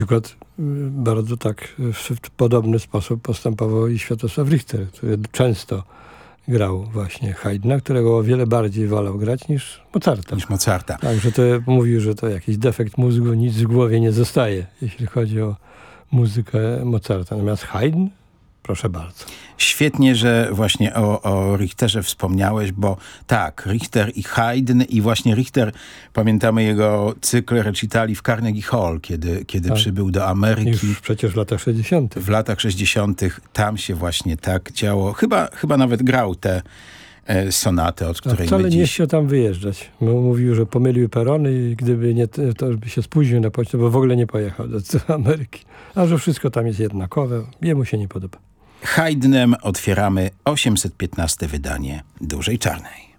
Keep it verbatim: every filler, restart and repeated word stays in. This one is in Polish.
przykład y, bardzo tak y, w, w podobny sposób postępował i Światosław Richter, który często grał właśnie Haydna, którego o wiele bardziej wolał grać niż Mozarta. Niż Mozarta. Także to mówił, że to jakiś defekt mózgu, nic w głowie nie zostaje, jeśli chodzi o muzykę Mozarta. Natomiast Haydn, proszę bardzo. Świetnie, że właśnie o, o Richterze wspomniałeś, bo tak, Richter i Haydn i właśnie Richter, pamiętamy jego cykl recitali w Carnegie Hall, kiedy, kiedy Tak. przybył do Ameryki. Już przecież w latach sześćdziesiątych. W latach sześćdziesiątych tam się właśnie tak działo. Chyba, chyba nawet grał tę e, sonatę, od A której wcale my nie dziś... chciał tam wyjeżdżać. Bo mówił, że pomylił perony i gdyby nie, t- to by się spóźnił na pocztę, bo w ogóle nie pojechał do Ameryki. A że wszystko tam jest jednakowe, jemu się nie podoba. Haydnem otwieramy osiemset piętnaste wydanie Dużej Czarnej.